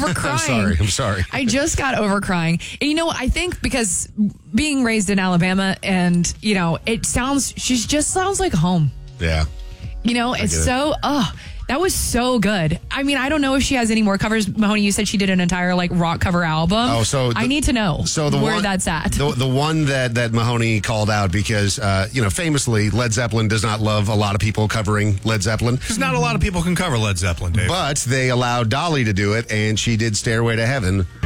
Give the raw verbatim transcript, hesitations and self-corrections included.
over crying. I'm sorry. I'm sorry. I just got over crying. And you know, I think because being raised in Alabama and, you know, it sounds, she just sounds like home. Yeah. You know, it's so, oh, that was so good. I mean, I don't know if she has any more covers. Mahoney, you said she did an entire like rock cover album. Oh, so the, I need to know so the where one, that's at. The, the one that, that Mahoney called out because, uh, you know, famously, Led Zeppelin does not love a lot of people covering Led Zeppelin. Because not a lot of people can cover Led Zeppelin, Dave. But they allowed Dolly to do it, and she did Stairway to Heaven